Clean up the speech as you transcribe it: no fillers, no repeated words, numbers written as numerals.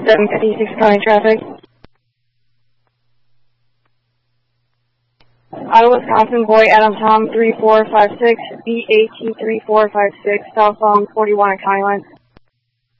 756 County Traffic. Out of Wisconsin, boy Adam Tom 3456, BAT 3456, southbound 41 on County Line.